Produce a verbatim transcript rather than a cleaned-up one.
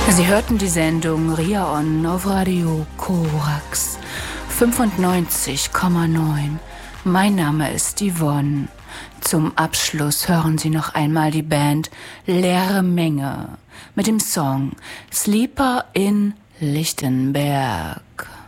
Sie hörten die Sendung Ria On auf Radio Korax fünfundneunzig Komma neun. Mein Name ist Yvonne. Zum Abschluss hören Sie noch einmal die Band Leere Menge mit dem Song Sleeper in Lichtenberg.